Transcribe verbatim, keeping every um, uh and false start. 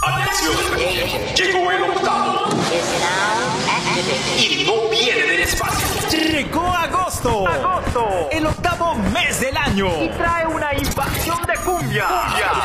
¡Atención! Llegó el octavo. Y no viene del espacio. Llegó agosto. Agosto. El octavo mes del año. Y trae una invasión de cumbia. Cumbia.